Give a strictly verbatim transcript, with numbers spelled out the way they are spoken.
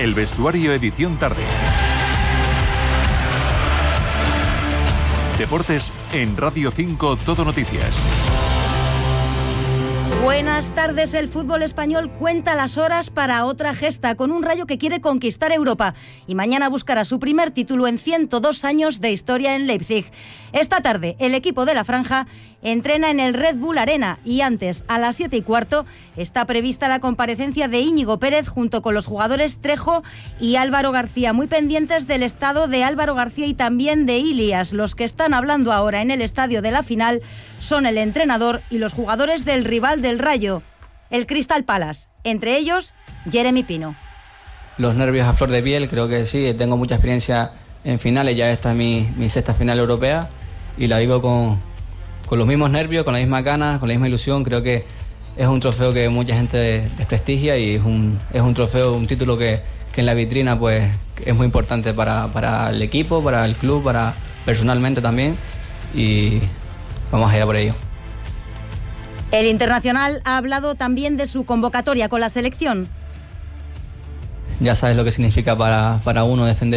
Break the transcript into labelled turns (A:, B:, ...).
A: El vestuario edición tarde. Deportes en Radio cinco Todo Noticias.
B: Buenas tardes. El fútbol español cuenta las horas para otra gesta, con un Rayo que quiere conquistar Europa y mañana buscará su primer título en ciento dos años de historia en Leipzig. Esta tarde el equipo de la Franja entrena en el Red Bull Arena y antes, a las siete y cuarto, está prevista la comparecencia de Íñigo Pérez junto con los jugadores Trejo y Álvaro García, muy pendientes del estado de Álvaro García y también de Ilias. Los que están hablando ahora en el estadio de la final son el entrenador y los jugadores del rival del Rayo, el Crystal Palace, entre ellos Jeremy Pino.
C: Los nervios a flor de piel, creo que sí, tengo mucha experiencia en finales, ya esta es mi, mi sexta final europea y la vivo con, con los mismos nervios, con las mismas ganas, con la misma ilusión. Creo que es un trofeo que mucha gente desprestigia y es un, es un trofeo, un título que, que en la vitrina pues es muy importante para, para el equipo, para el club, para personalmente también, y vamos a ir a por ello.
B: El internacional ha hablado también de su convocatoria con la selección.
C: Ya sabes lo que significa para, para uno defender